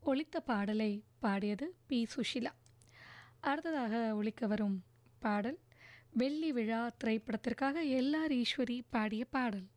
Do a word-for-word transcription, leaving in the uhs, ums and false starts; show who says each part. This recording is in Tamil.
Speaker 1: ஒலித்த பாடலை பாடியது பி சுஷிலா. அடுத்ததாக ஒலிக்க வரும் பாடல் வெள்ளி விழா திரைப்படத்திற்காக எல் ஆர் ஈஸ்வரி பாடிய பாடல்.